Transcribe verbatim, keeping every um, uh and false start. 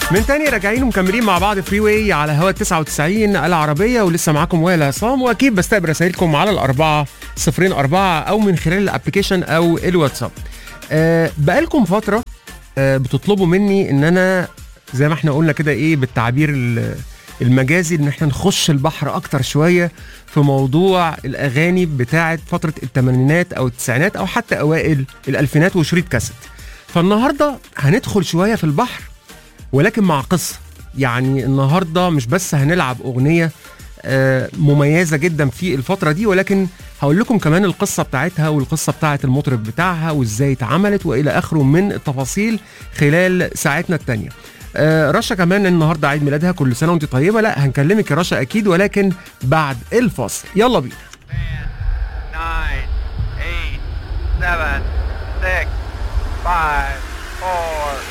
من تاني راجعين ومكملين مع بعض فري واي على هوا تسعة وتسعين العربية، ولسه معاكم وائل عصام، واكيد بستقبل رسائلكم على الأربعة صفرين أربعة او من خلال الابلكيشن او الواتساب. أه بقالكم فترة أه بتطلبوا مني ان انا زي ما احنا قلنا كده ايه بالتعبير المجازي ان احنا نخش البحر اكتر شوية في موضوع الاغاني بتاعة فترة الثمانينات او التسعينات او حتى اوائل الالفينات وشريط كاسيت. فالنهاردة هندخل شوية في البحر ولكن مع قصة. يعني النهاردة مش بس هنلعب أغنية مميزة جدا في الفترة دي، ولكن هقول لكم كمان القصة بتاعتها والقصة بتاعت المطرب بتاعها وازاي اتعملت وإلى آخره من التفاصيل خلال ساعتنا التانية. رشا كمان النهاردة عيد ميلادها، كل سنة وانت طيبة. لا هنكلمك يا رشا أكيد، ولكن بعد الفاصل. يلا بينا. nine, eight, seven, six, five, four